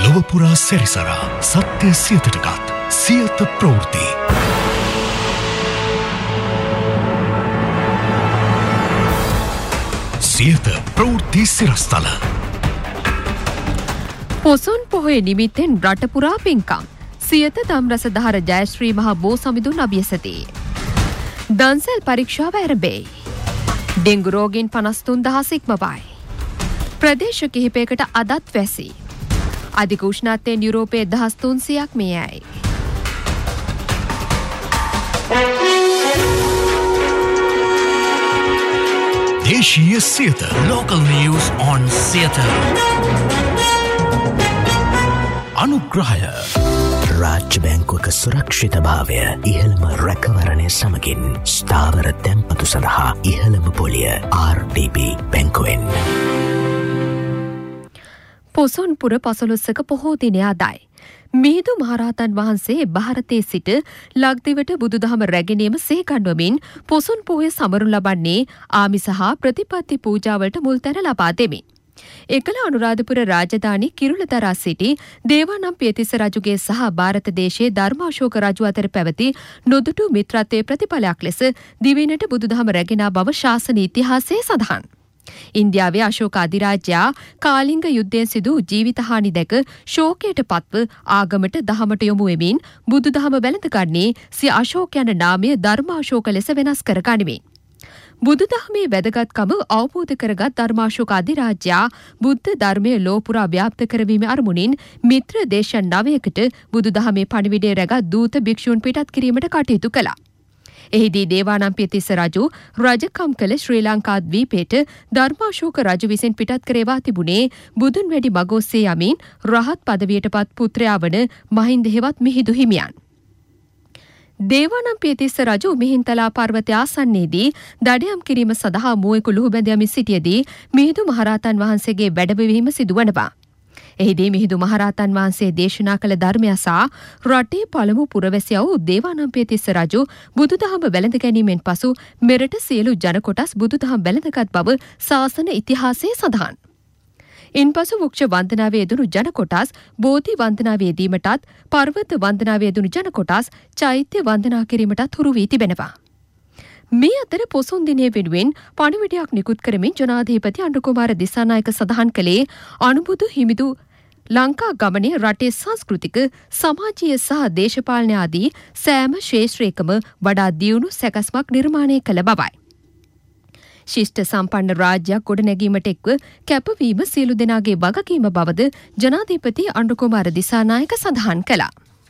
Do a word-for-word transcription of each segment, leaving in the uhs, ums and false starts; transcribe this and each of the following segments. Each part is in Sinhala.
ලොවපුරා සැරිසරා සත්‍ය සියතටගත් සියත ප්‍රවෘත්ති. සියත ප්‍රවෘත්ති සිරස්තල. පොසොන් පොහොය නිමිත්තෙන් රටපුරා පින්කම්. සියත දම්රස දහර ජයශ්‍රී මහා බෝ සමිඳුන් අභියසති. දන්සැල් පරීක්ෂාව ඇරඹෙයි. ඩෙංගු රෝගීන් පනස් තුන් දහස් ඉක්මවයි. ප්‍රදේශ කිහිපයකට අදත් වැසි. අධික උෂ්ණත්වයෙන් යුරෝපයේ දහස් තුන්සියක් මේ යයි. දේශීය Siyatha. Local news on Siyatha. අනුග්‍රහය. රාජ්‍ය බැංකුවක සුරක්ෂිත භාවය ඉහළම රැකවරණය සමගින් ස්ථාවර තැන්පතු සඳහා ඉහළම පොලිය ආර් ඩී බී බැංකුවෙන්. පොසොන්පුර පසළොස්වක පොහෝ දිනය අදයි. මිහිඳු මහරහතන් වහන්සේ ಭಾರತයේ සිට ලක්දිවට බුදුදහම රැගෙනීම සිහිකන්වමින් පොසොන් පොහොය සමරු ලබන්නේ ආමිස හා ප්‍රතිපත්ති පූජාවලට මුල් තැන ලබා දෙමින්. එකල අනුරාධපුර රාජධානි කිරුළදරා සිටි දේවානම් පියතිස්ස රජුගේ සහ ಭಾರತ දේශයේ ධර්මාශෝක රජු අතර පැවති නොදුටු මිත්‍රත්වයේ ප්‍රතිඵලයක් ලෙස දිවයිනට බුදුදහම රැගෙන බව ශාසන ඉතිහාසයේ සඳහන්. ඉන්දියාවේ අශෝක අධිරාජ්‍යයා කාලිංග යුද්ධයෙන් සිදු ජීවිතහානි දැක ශෝකයට පත්ව ආගමට දහමට යොමු වෙමින් බුදුදහම වැළඳගන්නේ සිය අශෝක යන නාමය ධර්මාශෝක ලෙස වෙනස් කර ගනිමින්. බුදුදහමේ වැදගත්කම අවබෝධ කරගත් ධර්මාශෝක අධිරාජ්‍යයා බුද්ධ ධර්මය ලෝපුරා ව්‍යාප්ත කරවීම අරමුණින් මිත්‍ර දේශයන් නවයකට බුදුදහමේ පණිවිඩය රැගත් දූත භික්ෂූන් පිටත් කිරීමට කටයුතු කළා. එහිදී දේවානම් පියතිස්ස රජු රජකම් කළ ශ්‍රී ලංකා ද්වීපයට ධර්මාශෝක රජු විසින් පිටත් කරවා තිබුණේ බුදුන් වැඩි මග ඔස්සේ යමින් රහත් පදවියටපත් පුත්‍රයා වන මහින්ද හෙවත් මිහිඳු හිමියන්. දේවානම් පියතිස්ස රජු මිහින්තලා පර්වතය ආසන්නයේදී දඩයම් කිරීම සඳහා මුවෙකු ලුහුබැඳ යමින් සිටියදී මිහිඳු මහරහතන් වහන්සේගේ වැඩබවීම සිදුවනවා. එහිදී මිහිඳු මහරහතන් වහන්සේ දේශනා කළ ධර්මය අසා රටේ පළමු පුරවැසියා වූ දේවානම් පියතිස්ස රජු බුදුදහම වැළඳ ගැනීමෙන් පසු මෙරට සියලු ජන කොටස් බුදුදහම වැළඳගත් බව ශාසන ඉතිහාසයේ සඳහන්. ඉන්පසු වෘක්ෂ වන්දනාවේ යෙදුණු ජන කොටස් බෝධි වන්දනාවේ යෙදීමටත් පර්වත වන්දනාවේ යෙදුණු ජන කොටස් චෛත්‍ය වන්දනා කිරීමටත් හුරු වී තිබෙනවා. මේ අතර පොසොන් දිනය වෙනුවෙන් පණිවිඩයක් නිකුත් කරමින් ජනාධිපති අනුරකුමාර දිසානායක සඳහන් කළේ අනුබුදු හිමිදු ලංකා ගමනේ රටේ සංස්කෘතික සමාජීය සහ දේශපාලන ආදී සෑම ශේෂ්ත්‍රයකම වඩා දියුණු සැකස්මක් නිර්මාණය කළ බවයි. ශිෂ්ට සම්පන්න රාජ්‍යයක් ගොඩනැගීමට එක්ව කැපවීම සියලු දෙනාගේ වගකීම බවද ජනාධිපති අනුරකුමාර දිසානායක සඳහන් කළා.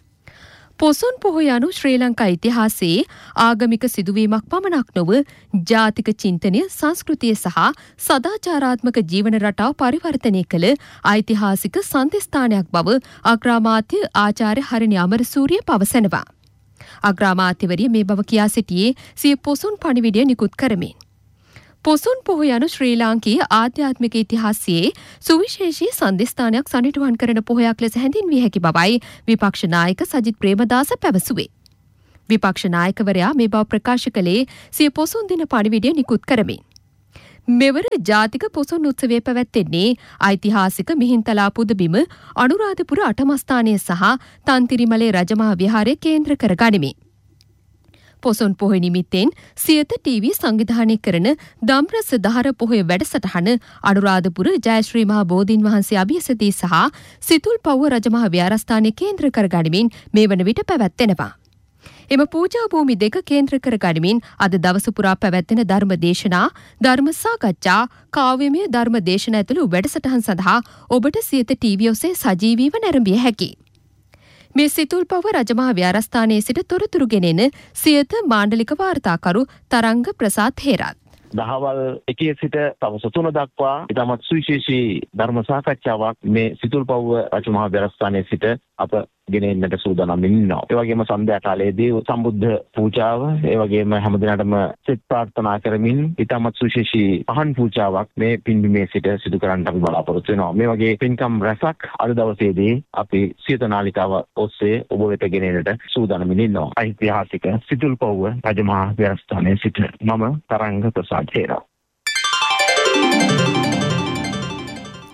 පොසොන් පොහොය යනු ශ්‍රී ලංකා ඉතිහාසයේ ආගමික සිදුවීමක් පමණක් නොව ජාතික චින්තනය සංස්කෘතිය සහ සදාචාරාත්මක ජීවන රටාව පරිවර්තනය කළ ඓතිහාසික සන්ධිස්ථානයක් බව අග්‍රාමාත්‍ය ආචාර්ය හරිනි අමරසූරිය පවසනවා. අග්‍රාමාත්‍යවරිය මේ බව කියා සිටියේ සිය පොසොන් පණිවිඩය නිකුත් කරමින්. පොසොන් පොහොය යනු ශ්‍රී ලාංකීය ආධ්‍යාත්මික ඉතිහාසයේ සුවිශේෂී සන්ධිස්ථානයක් සනිටුහන් කරන පොහොයක් ලෙස හැඳින්විය හැකි බවයි විපක්ෂ නායක සජිත් ප්‍රේමදාස පැවසුවේ. විපක්ෂ නායකවරයා මේ බව ප්‍රකාශ කළේ සිය පොසොන් දින පණිවිඩය නිකුත් කරමින්. මෙවර ජාතික පොසොන් උත්සවය පැවැත්වෙන්නේ ඓතිහාසික මිහින්තලා පුදබිම අනුරාධපුර අටමස්ථානය සහ තන්තිරිමලේ රජමහා විහාරය කේන්ද්‍ර කර ගනිමින්. පොසොන් පොහොය නිමිත්තෙන් සියත ටීවී සංවිධානය කරන දම්රස දහර පොහොය වැඩසටහන අනුරාධපුර ජයශ්‍රී මහා බෝධීන් වහන්සේ අභියසදී සහ සිතුල්පව්ව රජමහා විහාරස්ථානය කේන්ද්‍ර කර ගනිමින් මේ වන විට පැවැත්වෙනවා. එම පූජා භූමි දෙක කේන්ද්‍ර කර ගනිමින් අද දවස පුරා පැවැත්වෙන ධර්ම දේශනා, ධර්ම සාකච්ඡා, කාව්‍යමය ධර්ම දේශනා ඇතුළු වැඩසටහන් සඳහා ඔබට සියත ටීවී ඔස්සේ සජීවීව නැරඹිය හැකියි. මේ සිතුල්පව්ව රජමහා විහාරස්ථානයේ සිට තොරතුරු ගෙනෙන සියත මාණ්ඩලික වාර්තාකරු තරංග ප්‍රසාද් හේරත්. දහවල් එකේ සිට සවස් තුන දක්වා ඉතාමත් සුවිශේෂී ධර්ම සාකච්ඡාවක් මේ සිතුල්පව්ව රජමහා විහාරස්ථානයේ සිට අප ගෙනෙන්නට සූදානම් ඉන්නවා. ඒ වගේම සන්ධ්‍යා කාලයේදී සම්බුද්ධ පූජාව, ඒ වගේම හැමදිනටම සෙත් ප්‍රාර්ථනා කරමින් ඉතාමත් සුවිශේෂී පහන් පූජාවක් මේ පින්බිමේ සිට සිදු කරන්නට අපි බලාපොරොත්තු වෙනවා. මේ වගේ පින්කම් රැසක් අද දවසේදී අපි සියත නාලිකාව ඔස්සේ ඔබ වෙත ගෙනෙන්නට සූදානම් ඉන්නවා. ඓතිහාසික සිතුල්පව්ව රජමහා විහාරස්ථානයේ සිට මම තරංග ප්‍රසාද් හේරා.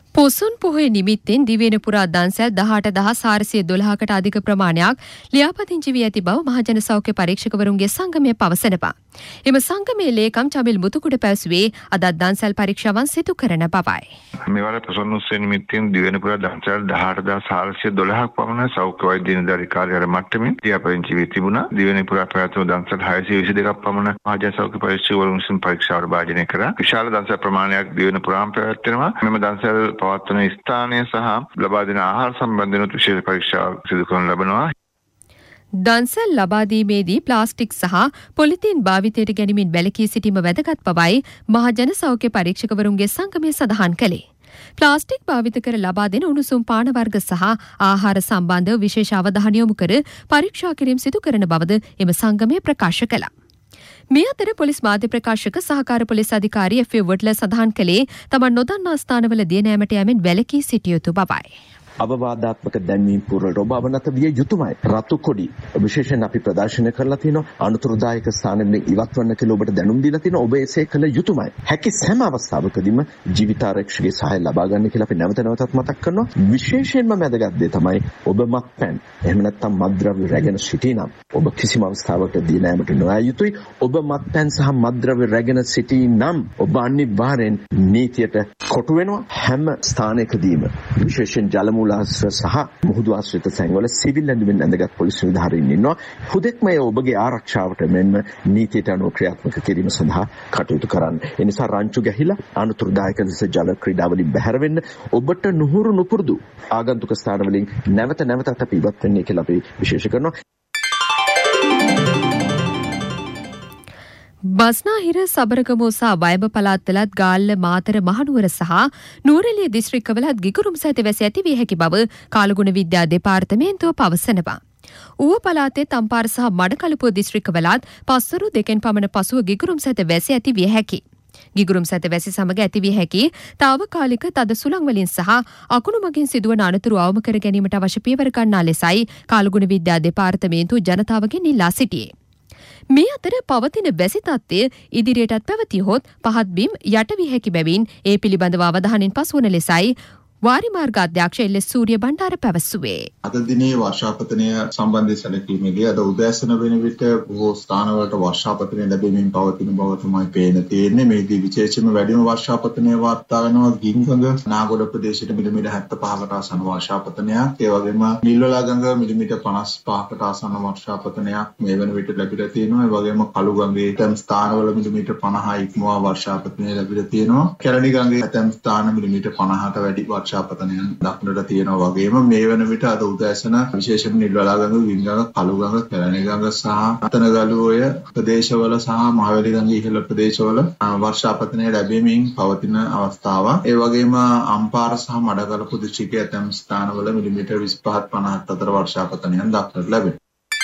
පොසොන් පොහොය නිමිත්තෙන් දිවයින පුරා දන්සැල් දහඅට දහස් හාරසිය දොළහකට අධික ප්‍රමාණයක් ලියාපදිංචි වී ඇති බව මහජන සෞඛ්‍ය පරීක්ෂකවරුන්ගේ සංගමය පවසනවා. එම සංගමයේ ලේකම් චමිල් මුතුකුඩ පැවසුවේ අදත් දන්සැල් පරීක්ෂාවන් සිදු කරන බවයි. මෙවර පොසොන් උත්සව නිමිත්තෙන් දිවයින පුරා දන්සැල් දහඅට දහස් හාරසිය දොළහක් පමණ සෞඛ්‍ය වෛද්‍ය නිලධාරිකාරිය මට්ටමින් ලියාපදිංචි වී තිබුණා. දිවයින පුරා පැවතුණු දන්සැල් හයසිය විසි දෙකක් පමණ මහජන සෞඛ්‍ය පරීක්ෂකවරුන් විසින් පරීක්ෂාවට භාජනය කරා. විශාල දන්සැල් ප්‍රමාණයක් දිවයින පුරාම පැවැත්වෙනවා. මෙම දන්සැල් පවත්වන ස්ථානය සහ ලබා දෙන ආහාර සම්බන්ධනොත් විශේෂ පරීක්ෂාවක් සිදු කරනු ලබනවා. දන්සැල් ලබා දීමේදී ප්ලාස්ටික් සහ පොලිතීන් භාවිතයට ගැනීමෙන් වැළකී සිටීම වැදගත් බවයි මහජන සෞඛ්‍ය පරීක්ෂකවරුන්ගේ සංගමය සඳහන් කළේ. ප්ලාස්ටික් භාවිත කර ලබා දෙන උණුසුම් පාන වර්ග සහ ආහාර සම්බන්ධව විශේෂ අවධානය යොමු කර පරීක්ෂා කිරීම සිදු කරන බවද එම සංගමය ප්‍රකාශ කළා. මේ අතර පොලිස් මාධ්‍ය ප්‍රකාශක සහකාර පොලිස් අධිකාරී එෆ්.ඒ. වඩ්ල සඳහන් කළේ තමන් නොදන්නා ස්ථානවල දිය නෑමට යෑමෙන් වැළකී සිටිය යුතු බවයි. අවවාදාත්මක දැන්වීම් පුරවල ඔබ අවනත විය යුතුමයි. රතු කොඩි විශේෂයෙන් අපි ප්‍රදර්ශනය කරලා තිනවා. අනුතුරුදායක ස්ථානවලින් ඉවත් වන්න කියලා ඔබට දැනුම් දීලා තිනවා. ඔබ එසේ කළ යුතුමයි. හැකි සෑම අවස්ථාවකදීම ජීවිතාරක්ෂකගේ සහාය ලබා ගන්න කියලා අපි නැවත නැවතත් මතක් කරනවා. විශේෂයෙන්ම වැදගත් දේ තමයි ඔබ මත්පැන් එහෙම නැත්නම් මත්ද්‍රව්‍ය රැගෙන සිටිනම් ඔබ කිසිම අවස්ථාවක දී නෑමට නොයා යුතුයි. ඔබ මත්පැන් සහ මත්ද්‍රව්‍ය රැගෙන සිටිනම් ඔබ අනිවාර්යෙන් නීතියට කොටු වෙනවා. හැම ස්ථානයකදීම විශේෂයෙන් ජලමූල ආශ්‍රිත සහ මුහුදු ආශ්‍රිත සැන්වල සිවිල් ඇඳුමින් ඇඳගත් පොලිස් නිලධාරීන් ඉන්නවා. හුදෙක්ම ඒ ඔබගේ ආරක්ෂාවට මෙන්ම නීතියට අනුව ක්‍රියාත්මක කිරීම සඳහා කටයුතු කරන්න. ඒ නිසා රංචු ගැහිලා අනුතුරුදායක ලෙස ජල ක්‍රීඩාවලින් බැහැර වෙන්න ඔබට නුහුරු නුපුරුදු ආගන්තුක ස්ථානවලින් නැවත නැවතත් අපි ඉවත් වෙන්නේ කියලා අපි විශේෂ කරනවා. බස්නාහිර සබරගමුව සහ වයඹ පළාත්වලත් ගාල්ල මාතර මහනුවර සහ නුවරඑළිය දිස්ත්‍රික්කවලත් ගිගුරුම් සහිත වැසි ඇති විය හැකි බව කාලගුණ විද්‍යා දෙපාර්තමේන්තුව පවසනවා. ඌව පළාතේ තම්පාර සහ මඩකලපුව දිස්ත්‍රික්කවලත් පස්වරු දෙකෙන් පමණ පසුව ගිගුරුම් සහිත වැසි ඇති විය හැකි. ගිගුරුම් සහිත වැසි සමග ඇති විය හැකි තාවකාලික තද සුළං වලින් සහ අකුණු මගින් සිදුවන අනතුරු අවම කර ගැනීමට අවශ්‍ය පියවර ගන්නා ලෙසයි කාලගුණ විද්‍යා දෙපාර්තමේන්තුව ජනතාවගෙන් ඉල්ලා සිටියේ. මේ අතර පවතින වැසි තත්ත්වය ඉදිරියටත් පැවතියහොත් පහත් බිම් යට විය හැකි බැවින් ඒ පිළිබඳව අවධානයෙන් පසුවන ලෙසයි වාරිමාර්ග අධ්‍යක්ෂ එල්.එස්. සූරිය බණ්ඩාර පැවසුවේ. අද දිනේ වර්ෂාපතනය සම්බන්ධ සැලකීමේදී අද උදෑසන වෙන විට බොහෝ ස්ථානවලට වර්ෂාපතනය ලැබෙමින් පවතින බව තමයි පේන තියෙන්නේ. මේදී විශේෂයෙන්ම වැඩිම වර්ෂාපතනය වාර්තා වෙනවා ගින්ගඟ නාගොඩ ප්‍රදේශයට මිලිමීටර් හැත්තෑ පහකට ආසන්න වර්ෂාපතනයක්. ඒ වගේම නිල්වලා ගඟ මිලිමීටර් පනස් පහකට ආසන්න වර්ෂාපතනයක් මේ වෙන විට ලැබිලා තියෙනවා. ඒ වගේම කළුගඟේ ඇතැම් ස්ථානවල මිලිමීටර් පනහයි ඉක්මවා වර්ෂාපතනය ලැබිලා තියෙනවා. කැලණි ගඟේ ඇතැම් ස්ථාන මිලිමීටර් පනහට වැඩි වර්ෂාපතනයන් දක්නට තියෙනවා. වගේම මේ වන විට අද උදෑසන විශේෂයෙන්ම නිල්වලා ගඟ, වින්ගඟ, කළුගඟ, කැලණි ගඟ සහ අතනගලුවය ප්‍රදේශවල සහ මහවැලි ගඟ ඉහළ ප්‍රදේශවල වර්ෂාපතනය ලැබෙමින් පවතින අවස්ථාවක්. ඒ වගේම අම්පාර සහ මඩකලපු දිස්ත්‍රික්කයේ ඇතැම් ස්ථානවල මිලිමීටර් විසිපහක් පනහක් අතර වර්ෂාපතනයන් දක්නට ලැබෙනවා.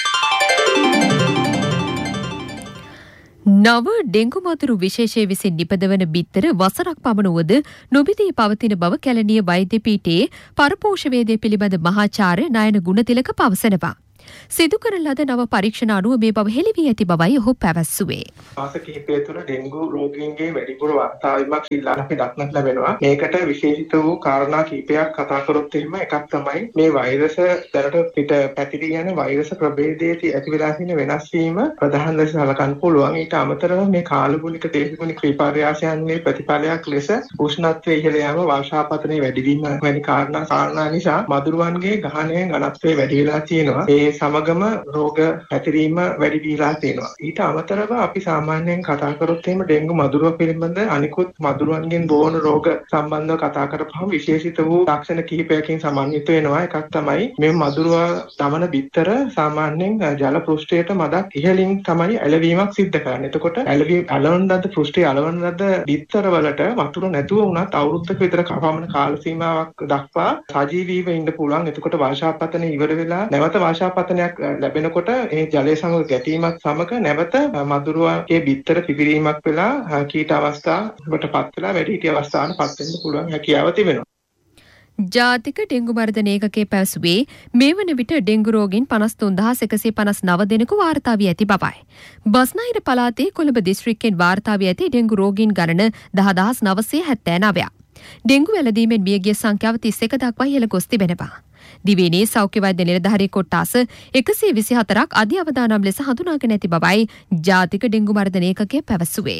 නව ඩෙංගු මතුරු විශේෂය විසින් නිපදවන බිත්තර වසරක් පමණ වුවද නොබිදී පවතින බව කැලණිය වෛද්‍ය පීඨයේ පරපෝෂවේදය පිළිබඳ මහාචාර්ය නයන ගුණතිලක පවසනවා. සිදු කරන ලද නව පරීක්ෂණ අනුව මේ බව හෙළි වී ඇති බවයි ඔහු පැවැස්සුවේ. මාස කිහිපය තුළ ඩෙංගු රෝගීන්ගේ වැඩිපුර වාර්තාවීමක් සිල්ලා අපි දක්නට ලැබෙනවා. මේකට විශේෂිත වූ කාරණා කිහිපයක් කතා කරොත් එහෙම එකක් තමයි මේ වෛරස දැනට පිට පැතිරී යන වෛරස ප්‍රභේදයේ ඇති වෙලා තියෙන වෙනස් වීම ප්‍රධාන ලෙස සලකන්න පුළුවන්. ඊට අමතරව මේ කාලගුණික දේශගුණික විපර්යාසයන්ගේ ප්‍රතිඵලයක් ලෙස උෂ්ණත්වයේ ඉහළ යාම, වර්ෂාපතනයේ වැඩිවීම වැනි කාරණා කාරණා නිසා මදුරුවන්ගේ ගහනයෙන් ඝනත්වය වැඩි වෙලා තියෙනවා. ඒ සමගම රෝග පැතිරීම වැඩි වීලා තියෙනවා. ඊට අමතරව අපි සාමාන්‍යයෙන් කතා කරොත් එහෙම ඩෙංගු මදුරුව පිළිබඳ අනිකුත් මදුරුවන්ගෙන් බෝවන රෝග සම්බන්ධව කතා කරපුවම විශේෂිත වූ ලක්ෂණ කිහිපයකින් සමන්විත වෙනවා. එකක් තමයි මේ මදුරුව දමන බිත්තර සාමාන්‍යයෙන් ජල පෘෂ්ඨයට මදක් ඉහළින් තමයි ඇලවීමක් සිද්ධ කරන්නේ. එතකොට ඇලවීම අලවන ලද පෘෂ්ඨයේ අලවන ලද බිත්තර වලට වතුර නැතුව වුණත් අවුරුද්දක විතර පමණ කාල සීමාවක් දක්වා සජීවීව ඉන්න පුළුවන්. එතකොට වර්ෂාපතනය ඉවර වෙලා නැවත වර්ෂාපතනයක් ලැබෙනකොට ඒ ජලය සමග ගැටීමත් සමග නැවත මදුරුවගේ බිත්තර පිපිරීමක් වෙලා කීට අවස්ථාවට පත් වෙලා වැඩි හිටි අවස්ථාවට පත් වෙන්න පුළුවන් හැකියාව තිබෙනවා. ජාතික ඩෙංගු මර්ධන ඒකකයේ පැවසුවේ මේ වන විට ඩෙංගු රෝගීන් පනස් තුන් දහස් එකසිය පනස් නව දෙනෙකු වාර්තා වී ඇති බවයි. බස්නාහිර පළාතේ කොළඹ දිස්ත්‍රික්කයෙන් වාර්තා වී ඇති ඩෙංගු රෝගීන් ගණන දහ දහස් නවසිය හැත්තෑ නවයක්. ඩෙංගු වැළඳීමෙන් මියගිය සංඛ්‍යාව තිස් එක දක්වා ඉහළ ගොස් තිබෙනවා. දිවයිනේ සෞඛ්‍ය වෛද්‍ය නිලධාරී කොට්ටාස එකසිය විසිහතරක් අධි අවදානම් ලෙස හඳුනාගෙන ඇති බවයි ජාතික ඩෙංගු මර්ධන ඒකකය පැවසුවේ.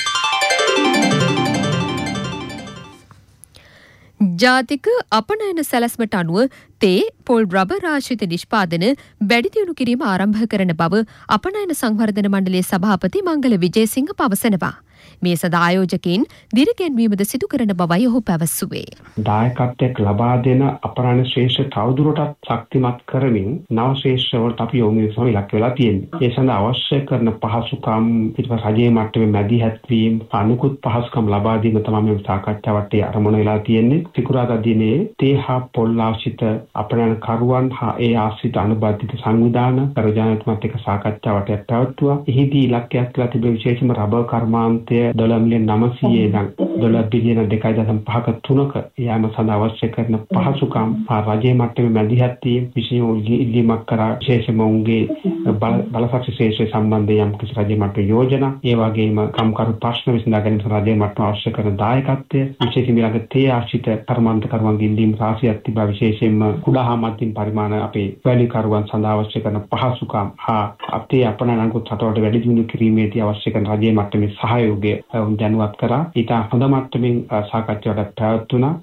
ජාතික අපනයන සැලැස්මට අනුව තේ පොල් රබර් ආශ්‍රිත නිෂ්පාදන වැඩි දියුණු කිරීම ආරම්භ කරන බව අපනයන සංවර්ධන මණ්ඩලයේ සභාපති මංගල විජේසිංහ පවසනවා. මේ සදා ආයෝජකයින් දිරිගැන්වීමද සිදු කරන බවයි ඔහු පැවසුවේ. දායකත්වයක් ලබා දෙන අපරාණ ශ්‍රේෂ්ඨ තවදුරටත් ශක්තිමත් කරමින් නව ශ්‍රේෂ්ඨ වලට අපි යොමු වෙනවා ඉලක්ක වෙලා තියෙන්නේ. ඒ සඳහා අවශ්‍ය කරන පහසුකම් ඊටපස්සේ රජයේ මට්ටමේ මැදිහත් වීම අනුකුත් පහසුකම් ලබා දීම තමයි මේ සාකච්ඡාවට අරමුණ වෙලා තියෙන්නේ. සිකුරාදා දිනේ තේ හා පොල් ආශ්‍රිත අපරාණ කරුවන් හා ඒ ආශ්‍රිත අනුබද්ධිත සංවිධාන කරජානතුමත් එක්ක සාකච්ඡාවට පැවැත්වුවා. එහිදී ඉලක්කයක් කියලා තිබෙන විශේෂම රබර් කර්මාන්තය ඩොලර් මිලියන නවසිය ඉඳන් ඩොලර් බිලියන දෙකයි දශම පහක තුනක යාම සඳහා අවශ්‍ය කරන පහසුකම් රජයේ මට්ටමේ මැදිහත් වීම විශේෂ ඉල්ලීමක් කරා විශේෂම උන්ගේ බලශක්ති ශේෂ්ත්‍රය සම්බන්ධයෙන් යම් කිසි රජයේ මට්ටමේ යෝජනා ඒ වගේම කම්කරු ප්‍රශ්න විසඳා ගැනීම රජයේ මට්ටමේ අවශ්‍ය කරන දායකත්වය විශේෂයෙන්ම ළඟ තේ ආශ්‍රිත කර්මාන්ත කරුවන්ගේ ඉල්ලීම් රාශියක් තිබා විශේෂයෙන්ම කුඩා හා මධ්‍යම පරිමාණ අපේ වැලි කරුවන් සඳහා අවශ්‍ය කරන පහසුකම් හා අපේ අපනයන අංකුත් රටවලට වැඩි දියුණු කිරීමේදී අවශ්‍ය කරන රජයේ මට්ටමේ සහයෝගය දැනුවත් කරා. ඊට හොඳ මට්ටමින් සාකච්ඡාවට පැවැත්වුණා.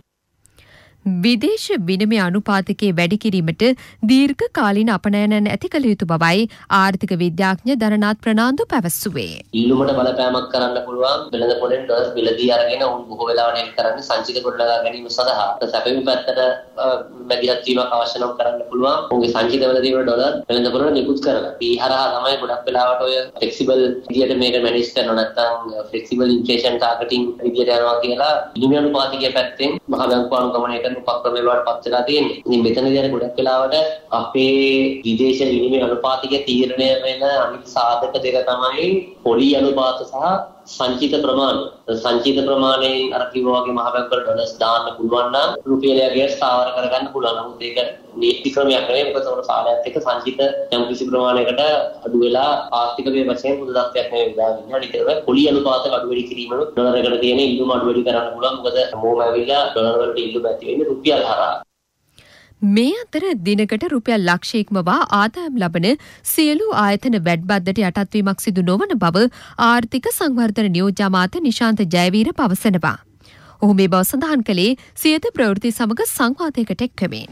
විදේශ විනිමය අනුපාතකයේ වැඩි කිරීමට දීර්ඝ කාලීන අපනයනයන් ඇති කළ යුතු බවයි ආර්ථික විද්‍යාඥ දරනාත් ප්‍රනාන්දු පැවසුවේ. ඊළුමට බලපෑමක් කරන්න පුළුවන් වෙළඳ පොලෙන් ඩොලර් මිලදී අරගෙන උන් බොහෝ වෙලාවට එක් කරන්නේ සංචිත ගොඩනගා ගැනීම සඳහා සැපයුම් පැත්තට මැදිහත් වීමක් අවශ්‍ය නම් කරන්න පුළුවන්. උන්ගේ සංචිත වලදී වල ඩොලර් වෙළඳ පොලට නිකුත් කරලා. ඒ හරහා තමයි ගොඩක් වෙලාවට ඔය ෆ්ලෙක්සිබල් විදියට මේක මැනේජ් කරනවා නැත්නම් ෆ්ලෙක්සිබල් ඉන්ෆ්ලේෂන් ටාගටින් විදියට යනවා කියලා විනිමය අනුපාතකයේ පැත්තෙන් මහ බැංකුව අනුගමනය කරන උපක්‍රම වලට පත් වෙලා තියෙන්නේ. ඉතින් මෙතනදී අර ගොඩක් වෙලාවට අපේ විදේශ විනිමය අනුපාතික තීරණය වෙන අනිත් සාධක දෙක තමයි පොලි අනුපාත සහ සංචිත ප්‍රමාණය. සංචිත ප්‍රමාණයෙන් අර කිව්වා වගේ මහ බැංකුවල ඩොලර්ස් දාන්න පුළුවන් නම් රුපියලයේ ස්ථාවර කරගන්න පුළුවන්. නමුත් ඒක නීති ක්‍රමයක් නෙවෙයි. මොකද උන කාලයත් එක්ක සංචිත යම් කිසි ප්‍රමාණයකට අඩු වෙලා ආර්ථික වේ වශයෙන් පුදු තත්ත්වයක් නෙවෙයි දාන්නේ. අනිත් පොලි අනුපාත අඩු වැඩි කිරීම ඩොලර් එකට තියෙන ඉල්ලුම අඩු වැඩි කරන්න පුළුවන්. මොකද මොම ඇවිල්ලා ඩොලර් වලට ඉල්ලුම ඇති වෙන්නේ රුපියල් හරහා. මේ අතර දිනකට රුපියල් ලක්ෂ ඉක්මවා ආදායම් ලබන සියලු ආයතන වැඩබද්දට යටත්වීමක් සිදු නොවන බව ආර්ථික සංවර්ධන නියෝජ්‍ය අමාත්‍ය නිශාන්ත ජයවීර පවසනවා. ඔහු මේ බව සඳහන් කළේ සියත ප්‍රවෘත්ති සමග සංවාදයකට එක්වමින්.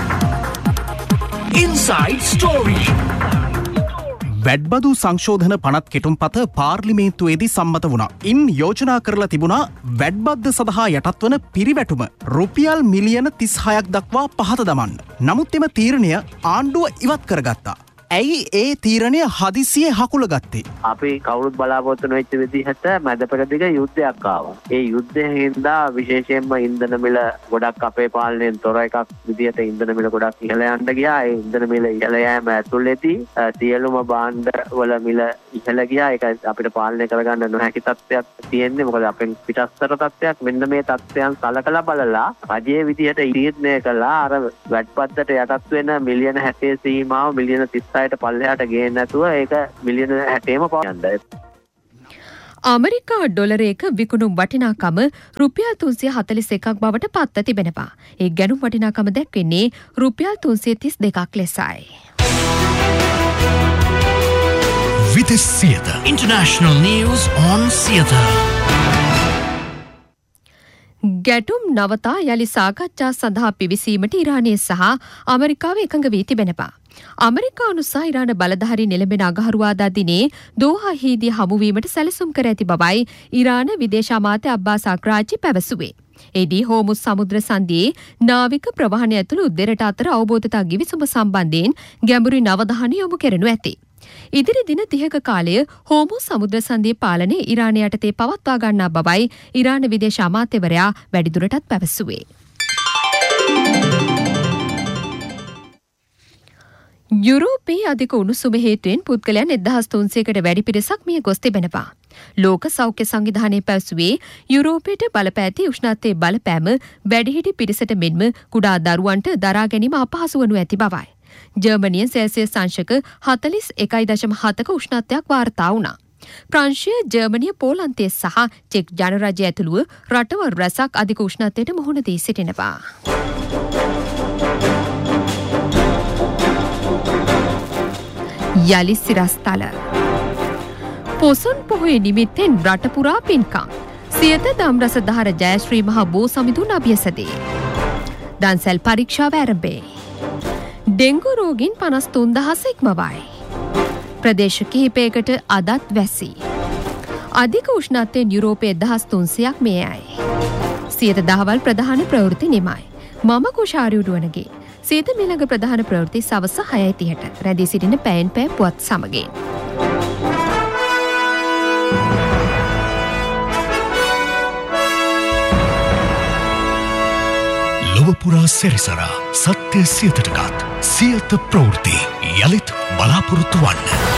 Inside Story. වැඩබදු සංශෝධන පනත් කෙටුම්පත පාර්ලිමේන්තුවේදී සම්මත වුණා. ඉන් යෝජනා කරලා තිබුණා වැඩබද්ද සඳහා යටත්වන පිරිවැටුම රුපියල් මිලියන තිස්හයක් දක්වා පහත දමන්න. නමුත් එම තීරණය ආණ්ඩුව ඉවත් කරගත්තා. ඇයි ඒ තීරණය හදිසියේ හකුල ගත්තේ? අපි කවුරුත් බලාපොරොත්තු නොවෙච්ච විදිහට මැදපෙරදිග යුද්ධයක් ආවා. ඒ යුද්ධයෙන් හින්දා විශේෂයෙන්ම ඉන්ධන මිල ගොඩක් අපේ පාලනයෙන් තොර එකක් විදිහට ඉන්ධන මිල ගොඩක් ඉහළ යන්න ගියා. ඒ ඉන්ධන මිල ඉහළ යෑම ඇතුළතදී සියලුම භාණ්ඩ වල මිල ඉහළ ගියා. ඒක අපිට පාලනය කරගන්න නොහැකි තත්ත්වයක් තියෙන්නේ. මොකද අපෙන් පිටස්තර තත්ත්වයක්. මෙන්න මේ තත්ත්වයන් සලකලා බලලා රජයේ විදිහට තීරණය කළා අර වැඩපත්තට යටත් වෙන මිලියන හැටේ සීමාව මිලියන තිස්හයට පල්ලෙහාට ගේන්න නැතුව ඒක මිලියන හැටේම පවයන්ද. අමරිකා ඩොලරයක විකුණුම් වටිනාකම රුපියල් තුන්සිය හතළිස් එකක් බවට පත්ව තිබෙනවා. ඒ ගැනුම් වටිනාකම දැක්වෙන්නේ රුපියල් තුන්සිය තිස් දෙකක් ලෙසයි. Vitis Theatre. International news on theatre. ගැටුම් නවතා යලි සාකච්ඡා සඳහා පිවිසීමට ඉරානය සහ අමරිකාව එකඟ වී තිබෙනවා. අමරිකානු සහ ඉරාන බලධාරී නිලඹෙන අගහරුවාදා දිනේ දෝහාහිදී හමුවීමට සැලසුම් කර ඇති බවයි ඉරාන විදේශ අමාත්‍ය අබ්බාස් අග්‍රාචි පැවසුවේ. එදී හෝමුස් සමුද්‍ර සන්ධියේ නාවික ප්‍රවාහනය ඇතුළු දෙරට අතර අවබෝධතා ගිවිසුම සම්බන්ධයෙන් ගැඹුරින් අවධානය යොමු කරනු ඇති. ඉදිරි දින තිහක කාලය හෝමුස් සමුද්‍ර සන්ධියේ පාලනය ඉරානය යටතේ පවත්වා ගන්නා බවයි ඉරාන විදේශ අමාත්‍යවරයා වැඩිදුරටත් පැවසුවේ. යුරෝපයේ අධික උණුසුම හේතුවෙන් පුද්ගලයන් එක්දහස් තුන්සියකට වැඩි පිරිසක් මිය ගොස් තිබෙනවා. ලෝක සෞඛ්‍ය සංවිධානය පැවසුවේ යුරෝපයට බලපෑති උෂ්ණත්වයේ බලපෑම වැඩිහිටි පිරිසට මෙන්ම කුඩා දරුවන්ට දරා ගැනීම අපහසු වනු ඇති බවයි. ජර්මනිය සෙල්සියස් අංශක හතළිස් එකයි දශම හතක උෂ්ණත්වයක් වාර්තා වුණා. ප්‍රංශය, ජර්මනිය, පෝලන්තය සහ චෙක් ජනරජය ඇතුළුව රටවල් රැසක් අධික උෂ්ණත්වයට මුහුණ දී සිටිනවා. යලි සිරස්තල පොසොන් පොහොය නිමිත්තෙන් රට පුරා පින්කම්. සියත දම්රස දහර ජයශ්‍රී මහ බෝ සමිඳුන් අභ්‍යසදේ. දන්සැල් පරීක්ෂාව ආරම්භේ. ඩෙංගු රෝගීන් පනස් තුන් දහස ඉක්මවයි. ප්‍රදේශ කිහිපයකට අදත් වැසි. අධික උෂ්ණත්වයෙන් යුරෝපයේ දහස් තුන්සියක් මේයයි. සියත දහවල් ප්‍රධාන ප්‍රවෘත්ති නිමයි. මම කුෂාරි උඩුවනගේ. සියත මිළඟ ප්‍රධාන ප්‍රවෘත්ති සවස හයයි තිහට රැඳී සිටින පැයෙන් පැය පුවත් සමගින්. ලොවපුරා සැරිසරා සත්‍ය සියතටගත් සියත ප්‍රවෘත්ති යළිත් බලාපොරොත්තු වන්න.